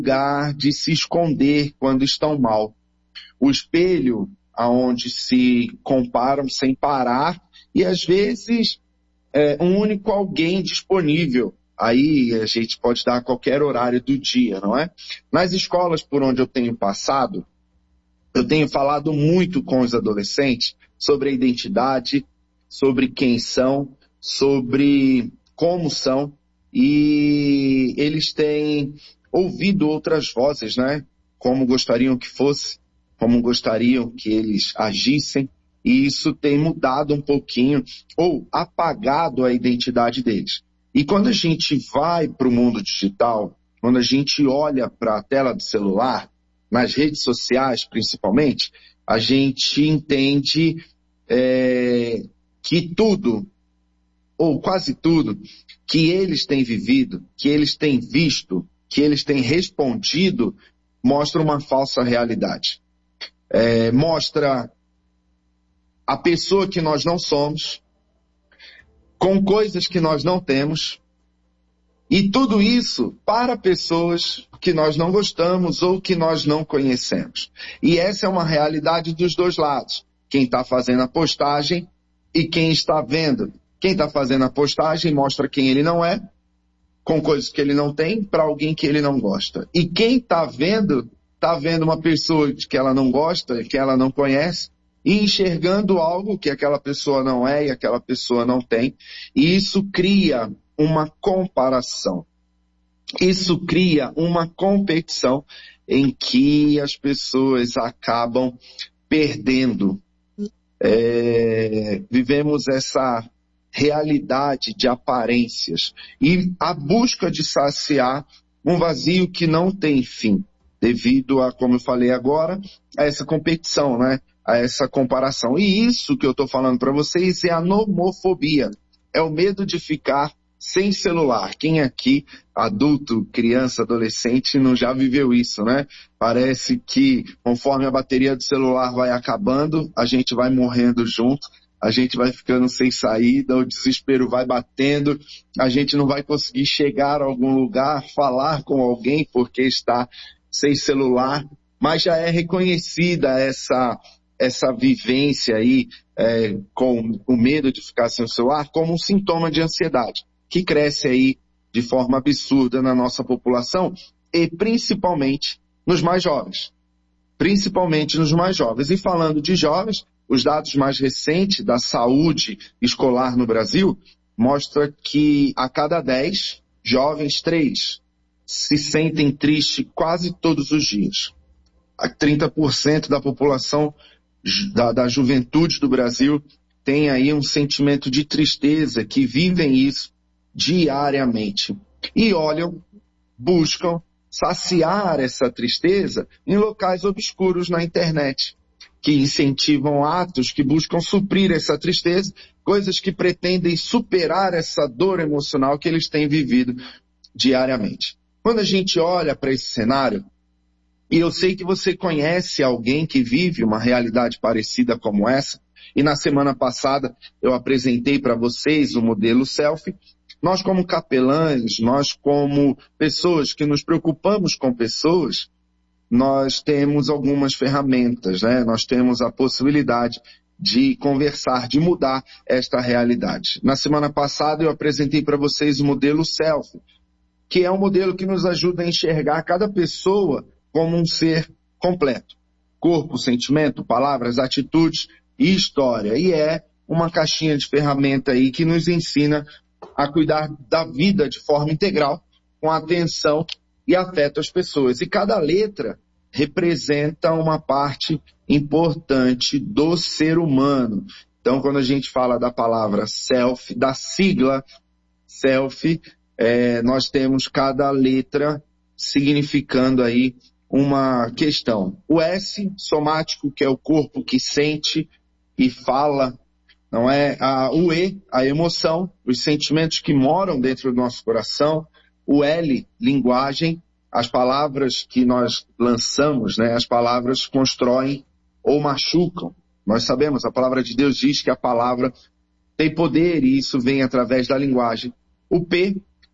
lugar de se esconder quando estão mal. O espelho aonde se comparam sem parar e às vezes um único alguém disponível. Aí a gente pode dar a qualquer horário do dia, não é? Nas escolas por onde eu tenho passado, eu tenho falado muito com os adolescentes sobre a identidade, sobre quem são, sobre como são, e eles têm ouvido outras vozes, né? Como gostariam que fosse, como gostariam que eles agissem, e isso tem mudado um pouquinho, ou apagado a identidade deles. E quando a gente vai para o mundo digital, quando a gente olha para a tela do celular, nas redes sociais principalmente, a gente entende que tudo, ou quase tudo, que eles têm vivido, que eles têm visto, que eles têm respondido, mostra uma falsa realidade. Mostra a pessoa que nós não somos, com coisas que nós não temos, e tudo isso para pessoas que nós não gostamos ou que nós não conhecemos. E essa é uma realidade dos dois lados. Quem está fazendo a postagem e quem está vendo. Quem está fazendo a postagem mostra quem ele não é, com coisas que ele não tem, para alguém que ele não gosta. E quem está vendo uma pessoa que ela não gosta, que ela não conhece, e enxergando algo que aquela pessoa não é e aquela pessoa não tem. E isso cria uma comparação. Isso cria uma competição em que as pessoas acabam perdendo. Vivemos essa realidade de aparências e a busca de saciar um vazio que não tem fim, devido a, como eu falei agora, a essa competição, né? A essa comparação. E isso que eu estou falando para vocês é a nomofobia, é o medo de ficar sem celular. Quem aqui, adulto, criança, adolescente, não já viveu isso, né? Parece que conforme a bateria do celular vai acabando, a gente vai morrendo junto, a gente vai ficando sem saída, o desespero vai batendo, a gente não vai conseguir chegar a algum lugar, falar com alguém porque está sem celular, mas já é reconhecida essa vivência aí com o medo de ficar sem o celular como um sintoma de ansiedade, que cresce aí de forma absurda na nossa população e principalmente nos mais jovens. Principalmente nos mais jovens. E falando de jovens, os dados mais recentes da saúde escolar no Brasil mostram que a cada 10 jovens, 3 se sentem tristes quase todos os dias. 30% da população da juventude do Brasil tem aí um sentimento de tristeza, que vivem isso diariamente. E olham, buscam saciar essa tristeza em locais obscuros na internet, que incentivam atos que buscam suprir essa tristeza, coisas que pretendem superar essa dor emocional que eles têm vivido diariamente. Quando a gente olha para esse cenário, e eu sei que você conhece alguém que vive uma realidade parecida como essa, e na semana passada eu apresentei para vocês o modelo selfie. Nós como capelães, nós como pessoas que nos preocupamos com pessoas, nós temos algumas ferramentas, né? Nós temos a possibilidade de conversar, de mudar esta realidade. Na semana passada eu apresentei para vocês o modelo selfie, que é um modelo que nos ajuda a enxergar cada pessoa como um ser completo. Corpo, sentimento, palavras, atitudes e história. E é uma caixinha de ferramenta aí que nos ensina a cuidar da vida de forma integral, com atenção e afeto às pessoas. E cada letra representa uma parte importante do ser humano. Então, quando a gente fala da palavra self, da sigla self, nós temos cada letra significando aí uma questão. O S, somático, que é o corpo que sente e fala, não é? O E, a emoção, os sentimentos que moram dentro do nosso coração. O L, linguagem, as palavras que nós lançamos, né? As palavras constroem ou machucam. Nós sabemos, a palavra de Deus diz que a palavra tem poder e isso vem através da linguagem. O P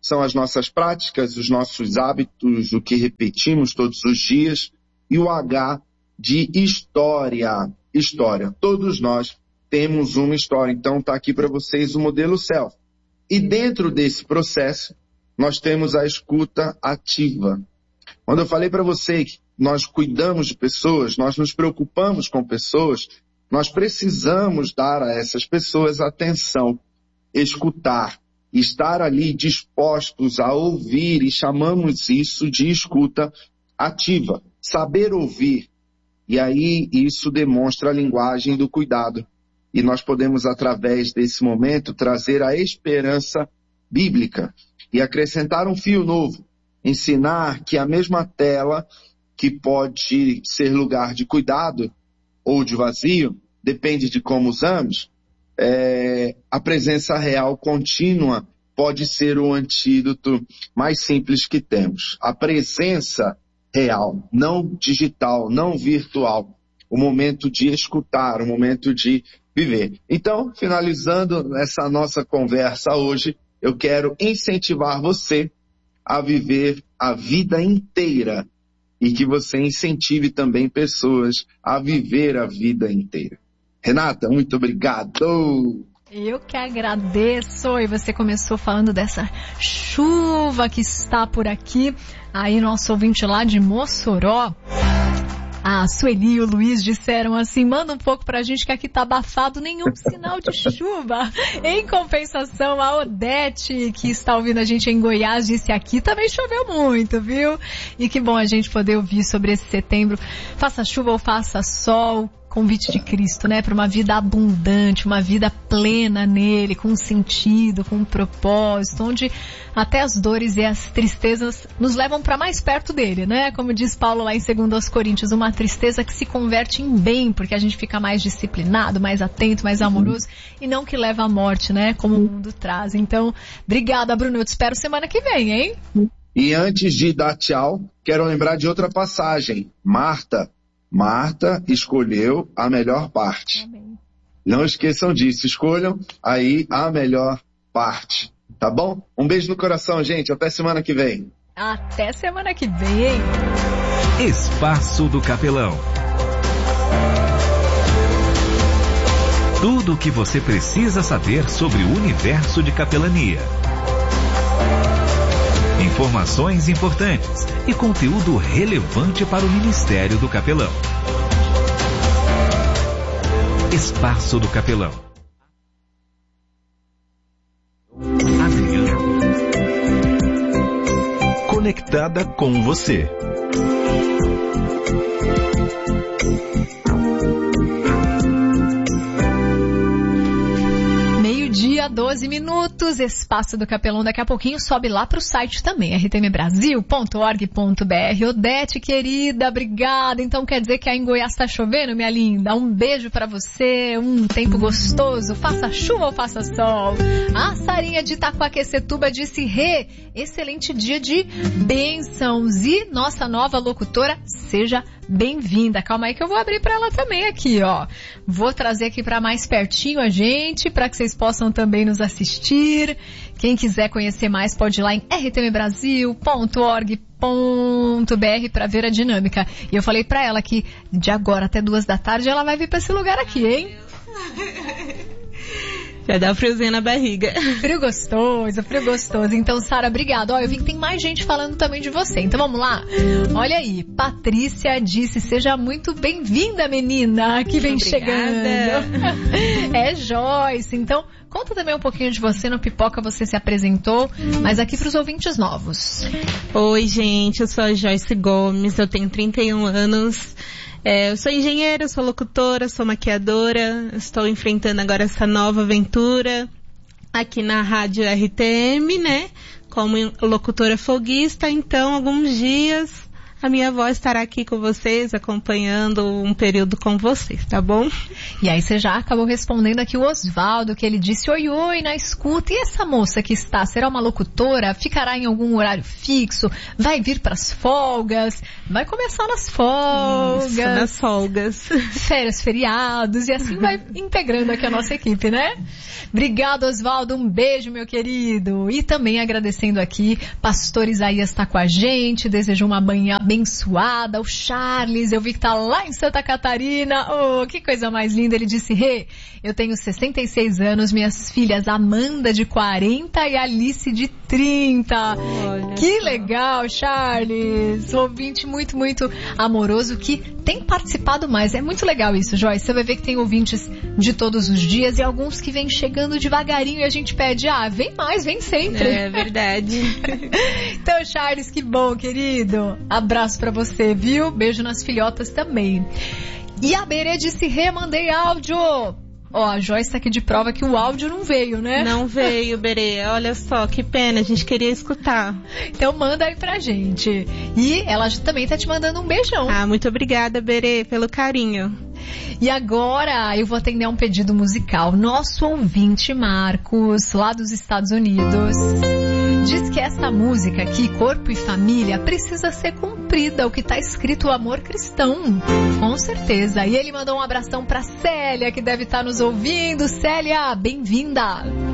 são as nossas práticas, os nossos hábitos, o que repetimos todos os dias. E o H de história. História. Todos nós temos uma história. Então está aqui para vocês o modelo self. E dentro desse processo, nós temos a escuta ativa. Quando eu falei para você que nós cuidamos de pessoas, nós nos preocupamos com pessoas, nós precisamos dar a essas pessoas atenção, escutar, estar ali dispostos a ouvir, e chamamos isso de escuta ativa. Saber ouvir. E aí isso demonstra a linguagem do cuidado. E nós podemos, através desse momento, trazer a esperança bíblica e acrescentar um fio novo. Ensinar que a mesma tela, que pode ser lugar de cuidado ou de vazio, depende de como usamos, a presença real contínua pode ser o antídoto mais simples que temos. A presença real, não digital, não virtual. O momento de escutar, o momento de viver. Então, finalizando essa nossa conversa hoje, eu quero incentivar você a viver a vida inteira e que você incentive também pessoas a viver a vida inteira. Renata, muito obrigado! Eu que agradeço. E você começou falando dessa chuva que está por aqui. Aí nosso ouvinte lá de Mossoró, a Sueli e o Luiz disseram assim: manda um pouco pra gente que aqui tá abafado, nenhum sinal de chuva. Em compensação, a Odete, que está ouvindo a gente em Goiás, disse: aqui também choveu muito, viu? E que bom a gente poder ouvir sobre esse setembro. Faça chuva ou faça sol, convite de Cristo, né? Para uma vida abundante, uma vida plena nele, com sentido, com propósito, onde até as dores e as tristezas nos levam para mais perto dele, né? Como diz Paulo lá em 2 Coríntios, uma tristeza que se converte em bem, porque a gente fica mais disciplinado, mais atento, mais amoroso, e não que leva à morte, né? Como o mundo traz. Então, obrigada, Bruno. Eu te espero semana que vem, hein? E antes de dar tchau, quero lembrar de outra passagem. Marta escolheu a melhor parte. Amém. Não esqueçam disso, escolham aí a melhor parte, tá bom? Um beijo no coração, gente, até semana que vem. Até semana que vem. Espaço do Capelão. Tudo o que você precisa saber sobre o universo de capelania. Informações importantes e conteúdo relevante para o Ministério do Capelão. Espaço do Capelão. Adriana. Conectada com você. Meio-dia, 12 minutos, Espaço do Capelão. Daqui a pouquinho sobe lá pro site também, rtmbrasil.org.br. Odete, querida, obrigada. Então quer dizer que aí em Goiás tá chovendo, minha linda? Um beijo pra você, um tempo gostoso, faça chuva ou faça sol. A Sarinha de Itaquaquecetuba disse: excelente dia de bênçãos. E nossa nova locutora, seja bem-vinda. Calma aí que eu vou abrir para ela também aqui, ó. Vou trazer aqui para mais pertinho a gente, para que vocês possam também nos assistir. Quem quiser conhecer mais pode ir lá em rtmbrasil.org.br para ver a dinâmica. E eu falei para ela que de agora até 14h ela vai vir para esse lugar aqui, hein? Já dá um friozinho na barriga. Frio gostoso, frio gostoso. Então, Sara, obrigada. Ó, eu vi que tem mais gente falando também de você. Então, vamos lá? Olha aí, Patrícia disse: seja muito bem-vinda, menina, que vem chegando. É Joyce. Então, conta também um pouquinho de você. No Pipoca você se apresentou, mas aqui para os ouvintes novos. Oi, gente, eu sou a Joyce Gomes, eu tenho 31 anos. Eu sou engenheira, sou locutora, sou maquiadora, estou enfrentando agora essa nova aventura aqui na Rádio RTM, né? Como locutora folguista, então alguns dias a minha avó estará aqui com vocês, acompanhando um período com vocês, tá bom? E aí você já acabou respondendo aqui o Osvaldo, que ele disse, oi, na escuta. E essa moça que está, será uma locutora? Ficará em algum horário fixo? Vai vir pras folgas? Vai começar nas folgas. Isso, nas folgas. Férias, feriados, e assim vai integrando aqui a nossa equipe, né? Obrigado, Osvaldo, um beijo, meu querido. E também agradecendo aqui, Pastor Isaías está com a gente, desejo uma manhã abençoada. O Charles, eu vi que tá lá em Santa Catarina. Oh, que coisa mais linda. Ele disse, eu tenho 66 anos, minhas filhas Amanda de 40 e Alice de 30. Olha que legal, Charles. Um ouvinte muito, muito amoroso que tem participado mais. É muito legal isso, Joyce. Você vai ver que tem ouvintes de todos os dias e alguns que vêm chegando devagarinho e a gente pede, vem mais, vem sempre. É verdade. Então, Charles, que bom, querido. Abraço pra você, viu? Beijo nas filhotas também. E a Berê disse, mandei áudio. A Joyce tá aqui de prova que o áudio não veio, né? Não veio, Berê. Olha só, que pena, a gente queria escutar. Então manda aí pra gente. E ela também tá te mandando um beijão. Muito obrigada, Berê, pelo carinho. E agora eu vou atender um pedido musical. Nosso ouvinte, Marcos, lá dos Estados Unidos, diz que essa música aqui, Corpo e Família, precisa ser cumprida, o que tá escrito o amor cristão. Com certeza. E ele mandou um abração pra Célia, que deve estar nos ouvindo. Célia, bem-vinda!